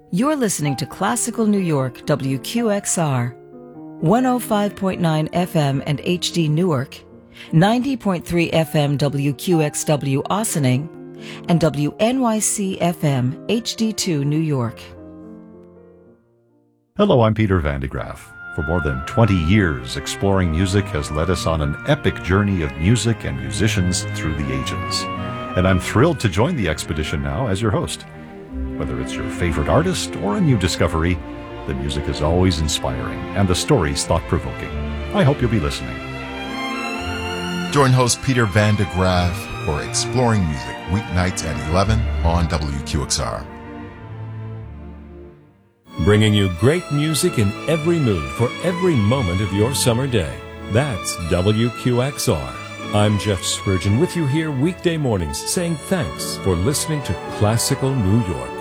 You're listening to Classical New York WQXR, 105.9 FM and HD Newark, 90.3 FM WQXW Ossining, and WNYC FM HD2 New York. Hello, I'm Peter Van de Graaf. For more than 20 years, Exploring Music has led us on an epic journey of music and musicians through the ages. And I'm thrilled to join the expedition now as your host. Whether it's your favorite artist or a new discovery, the music is always inspiring and the stories thought-provoking. I hope you'll be listening. Join host Peter Van de Graaf for Exploring Music, weeknights at 11 on WQXR. Bringing you great music in every mood for every moment of your summer day. That's WQXR. I'm Jeff Spurgeon with you here weekday mornings saying thanks for listening to Classical New York.